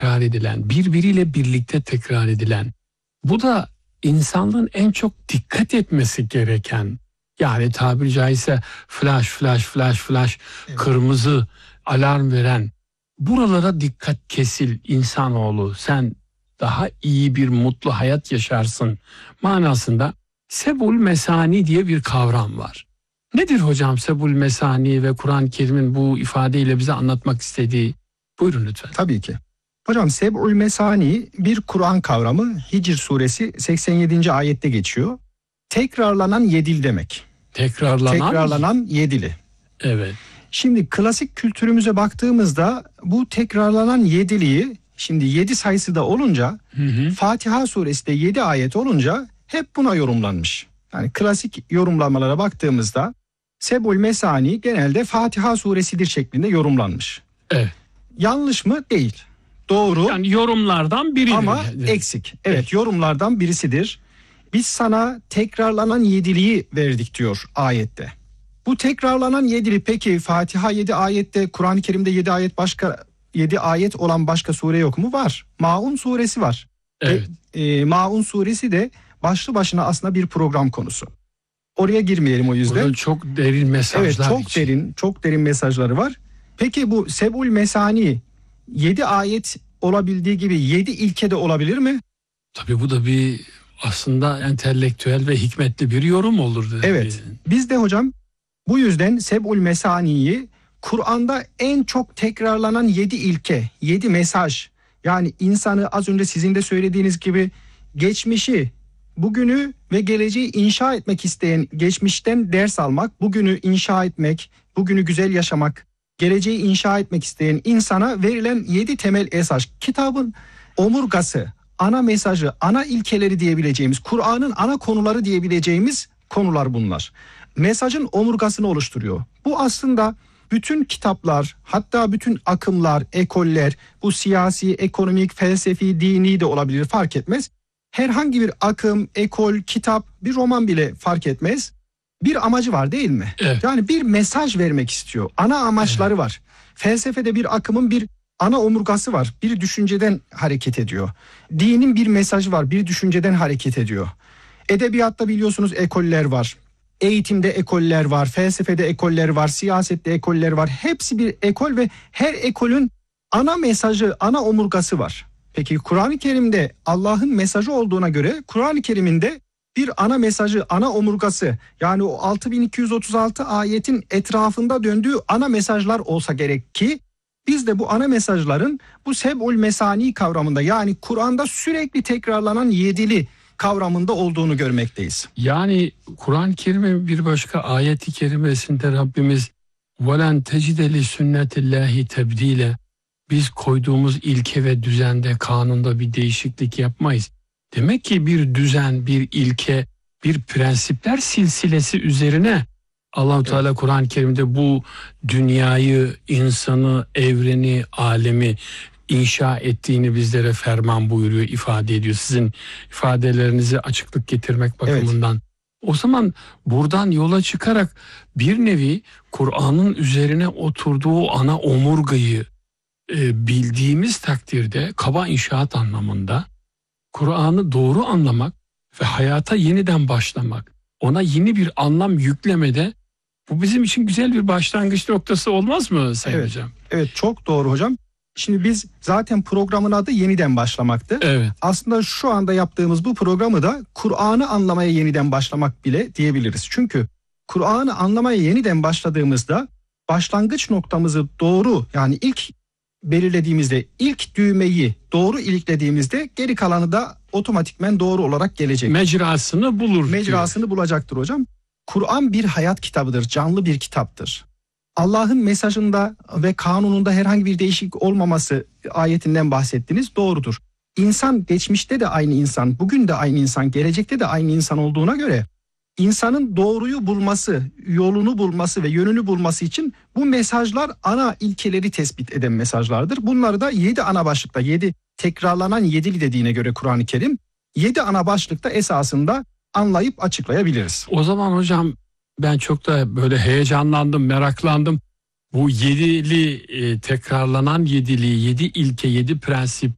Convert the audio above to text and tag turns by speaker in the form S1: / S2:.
S1: tekrar edilen, birbiriyle birlikte tekrar edilen, bu da insanlığın en çok dikkat etmesi gereken, yani tabiri caizse flash flash flash flash,
S2: Evet.
S1: kırmızı alarm veren, buralara dikkat kesil insanoğlu, sen daha iyi bir mutlu hayat yaşarsın manasında sebul mesani diye bir kavram var. Nedir hocam sebul mesani ve Kur'an-ı Kerim'in bu ifadeyle bize anlatmak istediği? Buyurun lütfen.
S2: Tabii ki. Hocam seb'ül mesani bir Kur'an kavramı. Hicr suresi 87. ayette geçiyor. Tekrarlanan yedil demek. Tekrarlanan yedili.
S1: Evet.
S2: Şimdi klasik kültürümüze baktığımızda bu tekrarlanan yediliği, şimdi 7 sayısı da olunca, Fatiha suresi de 7 ayet olunca hep buna yorumlanmış. Yani klasik yorumlamalara baktığımızda seb'ül mesani genelde Fatiha suresidir şeklinde yorumlanmış.
S1: Evet.
S2: Yanlış mı? Değil. Doğru.
S1: Yani yorumlardan biri.
S2: Ama eksik. Evet, yorumlardan birisidir. Biz sana tekrarlanan yediliği verdik diyor ayette. Bu tekrarlanan yedili peki Fatiha 7 ayette, Kur'an-ı Kerim'de 7 ayet başka 7 ayet olan başka sure yok mu? Var. Maun suresi var.
S1: Evet.
S2: Maun suresi de başlı başına aslında bir program konusu. Oraya girmeyelim o yüzden.
S1: Burada çok derin mesajlar.
S2: Evet, çok derin mesajları var. Peki bu seb'ül mesani 7 ayet olabildiği gibi 7 ilke de olabilir mi?
S1: Tabii bu da bir aslında entelektüel ve hikmetli bir yorum olur.
S2: Evet. Biz de hocam bu yüzden seb'ül mesaniyi Kur'an'da en çok tekrarlanan 7 ilke, 7 mesaj. Yani insanı az önce sizin de söylediğiniz gibi geçmişi, bugünü ve geleceği inşa etmek isteyen, geçmişten ders almak, bugünü inşa etmek, bugünü güzel yaşamak, geleceği inşa etmek isteyen insana verilen 7 temel esas. Kitabın omurgası, ana mesajı, ana ilkeleri diyebileceğimiz, Kur'an'ın ana konuları diyebileceğimiz konular bunlar. Mesajın omurgasını oluşturuyor. Bu aslında bütün kitaplar, hatta bütün akımlar, ekoller, bu siyasi, ekonomik, felsefi, dini de olabilir, fark etmez. Herhangi bir akım, ekol, kitap, bir roman bile fark etmez. Bir amacı var değil mi?
S1: Evet.
S2: Yani bir mesaj vermek istiyor. Ana amaçları var. Felsefede bir akımın bir ana omurgası var. Bir düşünceden hareket ediyor. Dinin bir mesajı var. Bir düşünceden hareket ediyor. Edebiyatta biliyorsunuz ekoller var. Eğitimde ekoller var. Felsefede ekoller var. Siyasette ekoller var. Hepsi bir ekol ve her ekolün ana mesajı, ana omurgası var. Peki Kur'an-ı Kerim'de Allah'ın mesajı olduğuna göre Kur'an-ı Kerim'in de bir ana mesajı, ana omurgası, yani o 6236 ayetin etrafında döndüğü ana mesajlar olsa gerek ki biz de bu ana mesajların bu seb'ül mesani kavramında, yani Kur'an'da sürekli tekrarlanan yedili kavramında olduğunu görmekteyiz.
S1: Yani Kur'an-ı Kerim'in bir başka ayeti kerimesinde Rabbimiz وَلَنْ تَجِدَ لِسُنَّةِ اللّٰهِ تَبْد۪يلًا, biz koyduğumuz ilke ve düzende, kanunda bir değişiklik yapmayız. Demek ki bir düzen, bir ilke, bir prensipler silsilesi üzerine Allah-u Teala Kur'an-ı Kerim'de bu dünyayı, insanı, evreni, alemi inşa ettiğini bizlere ferman buyuruyor, ifade ediyor. Sizin ifadelerinize açıklık getirmek bakımından. Evet. O zaman buradan yola çıkarak bir nevi Kur'an'ın üzerine oturduğu ana omurgayı bildiğimiz takdirde kaba inşaat anlamında Kur'an'ı doğru anlamak ve hayata yeniden başlamak, ona yeni bir anlam yüklemede bu bizim için güzel bir başlangıç noktası olmaz mı Sayın Hocam?
S2: Evet, çok doğru hocam. Şimdi biz zaten programın adı yeniden başlamaktı.
S1: Evet.
S2: Aslında şu anda yaptığımız bu programı da Kur'an'ı anlamaya yeniden başlamak bile diyebiliriz. Çünkü Kur'an'ı anlamaya yeniden başladığımızda başlangıç noktamızı doğru, yani ilk belirlediğimizde, ilk düğmeyi doğru iliklediğimizde geri kalanı da otomatikmen doğru olarak gelecek.
S1: Mecrasını bulur.
S2: Mecrasını bulacaktır hocam. Kur'an bir hayat kitabıdır, canlı bir kitaptır. Allah'ın mesajında ve kanununda herhangi bir değişiklik olmaması ayetinden bahsettiniz, doğrudur. İnsan geçmişte de aynı insan, bugün de aynı insan, gelecekte de aynı insan olduğuna göre insanın doğruyu bulması, yolunu bulması ve yönünü bulması için bu mesajlar ana ilkeleri tespit eden mesajlardır. Bunları da 7 ana başlıkta, 7 tekrarlanan yedili dediğine göre Kur'an-ı Kerim 7 ana başlıkta esasında anlayıp açıklayabiliriz.
S1: O zaman hocam ben çok da böyle heyecanlandım, meraklandım. Bu yedili, tekrarlanan yedili, 7 ilke, 7 prensip